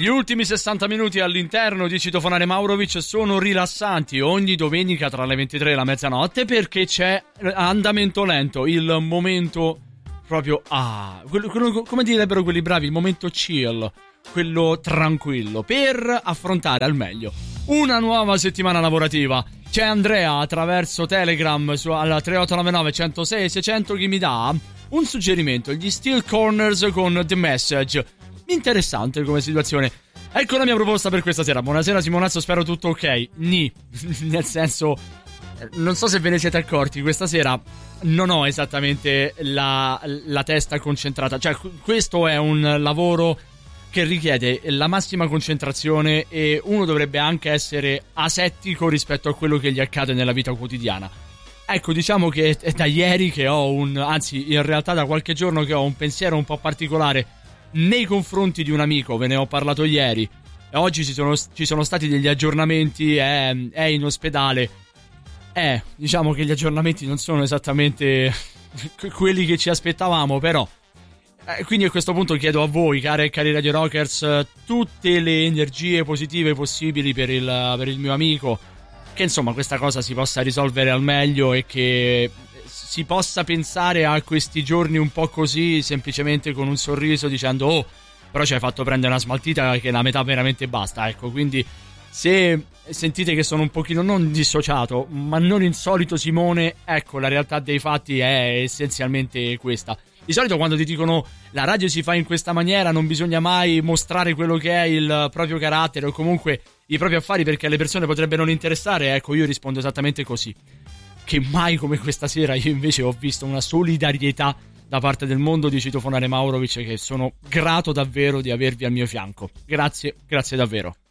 Gli ultimi 60 minuti all'interno di Citofonare Maurovic sono rilassanti ogni domenica tra le 23 e la mezzanotte, perché c'è andamento lento, il momento proprio quello, come direbbero quelli bravi, il momento chill, quello tranquillo, per affrontare al meglio una nuova settimana lavorativa. C'è Andrea attraverso Telegram al 3899 106 600 che mi dà un suggerimento, gli Steel Corners con The Message. Interessante come situazione. Ecco la mia proposta per questa sera. Buonasera Simonazzo, spero tutto ok. Nel senso, non so se ve ne siete accorti, questa sera non ho esattamente la testa concentrata. Cioè, questo è un lavoro che richiede la massima concentrazione e uno dovrebbe anche essere asettico rispetto a quello che gli accade nella vita quotidiana. Ecco, diciamo che è da ieri che ho anzi in realtà da qualche giorno che ho un pensiero un po' particolare nei confronti di un amico. Ve ne ho parlato ieri e oggi ci sono stati degli aggiornamenti. È in ospedale. Diciamo che gli aggiornamenti non sono esattamente quelli che ci aspettavamo, però quindi a questo punto chiedo a voi, care e cari Radio Rockers, tutte le energie positive possibili per il mio amico, che insomma questa cosa si possa risolvere al meglio e che si possa pensare a questi giorni un po' così, semplicemente con un sorriso, dicendo oh, però ci hai fatto prendere una smaltita che la metà veramente basta. Ecco, quindi se sentite che sono un pochino non dissociato, ma non insolito Simone, ecco, la realtà dei fatti è essenzialmente questa. Di solito quando ti dicono la radio si fa in questa maniera, non bisogna mai mostrare quello che è il proprio carattere o comunque i propri affari perché alle persone potrebbe non interessare, ecco, io rispondo esattamente così. Che mai come questa sera io invece ho visto una solidarietà da parte del mondo di Citofonare Maurovic, che sono grato davvero di avervi al mio fianco. Grazie davvero.